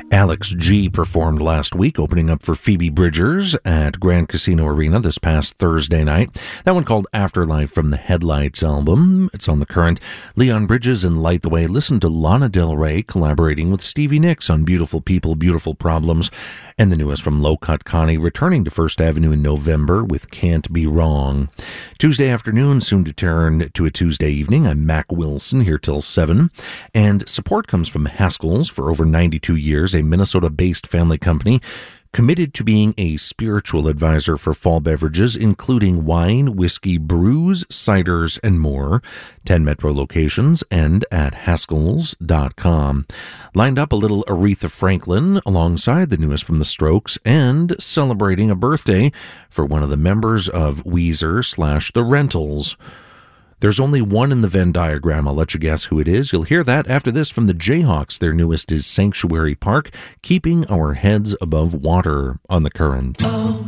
Alex G performed last week, opening up for Phoebe Bridgers at Grand Casino Arena this past Thursday night. That one called Afterlife from the Headlights album. It's on The Current. Leon Bridges and Light the Way. Listen to Lana Del Rey collaborating with Stevie Nicks on Beautiful People, Beautiful Problems. And the newest from Low Cut Connie, returning to First Avenue in November with Can't Be Wrong. Tuesday afternoon, soon to turn to a Tuesday evening. I'm Mac Wilson, here till 7. And support comes from Haskell's for over 92 years, a Minnesota-based family company committed to being a spiritual advisor for fall beverages, including wine, whiskey, brews, ciders, and more. 10 Metro locations and at Haskells.com. Lined up a little Aretha Franklin alongside the newest from the Strokes and celebrating a birthday for one of the members of Weezer / The Rentals. There's only one in the Venn diagram. I'll let you guess who it is. You'll hear that after this from the Jayhawks. Their newest is Sanctuary Park, keeping our heads above water on The Current. Oh.